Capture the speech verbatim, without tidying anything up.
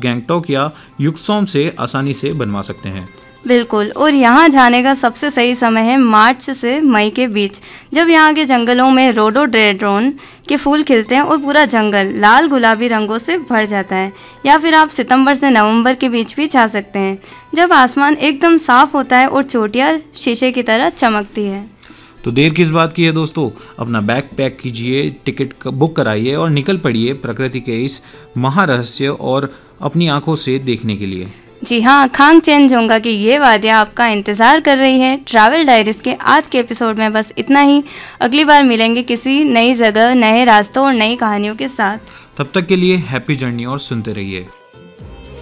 गैंगटॉक या युक्सोम से आसानी से बनवा सकते हैं। बिल्कुल, और यहाँ जाने का सबसे सही समय है मार्च से मई के बीच, जब यहाँ के जंगलों में रोडोडेंड्रॉन के फूल खिलते हैं और पूरा जंगल लाल गुलाबी रंगों से भर जाता है। या फिर आप सितंबर से नवंबर के बीच भी जा सकते हैं, जब आसमान एकदम साफ होता है और चोटियाँ शीशे की तरह चमकती है। तो देर किस बात की है दोस्तों, अपना बैग पैक कीजिए, टिकट बुक कराइए और निकल पड़िए प्रकृति के इस महारहस्य और अपनी आंखों से देखने के लिए। जी हाँ, खांगचेनजुंगा की ये वादियाँ आपका इंतज़ार कर रही है। ट्रैवल डायरीज के आज के एपिसोड में बस इतना ही। अगली बार मिलेंगे किसी नई जगह, नए रास्तों और नई कहानियों के साथ। तब तक के लिए हैप्पी जर्नी और सुनते रहिए।